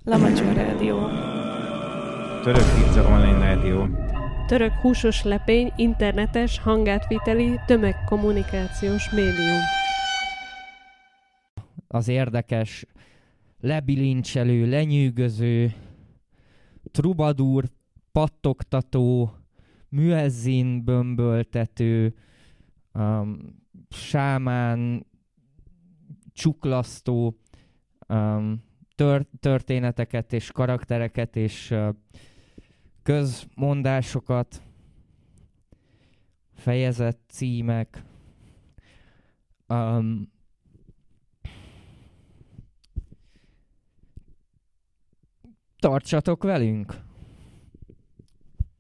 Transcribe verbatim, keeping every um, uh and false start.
La Macsó Rádió. Török pizza online rádió. Török húsos lepény, internetes, hangátviteli, tömegkommunikációs médium. Az érdekes, lebilincselő, lenyűgöző, trubadúr, pattogtató, müezzin bömböltető, um, sámán, csuklasztó um, tör- történeteket és karaktereket és uh, közmondásokat, fejezet címek, um, tartsatok velünk!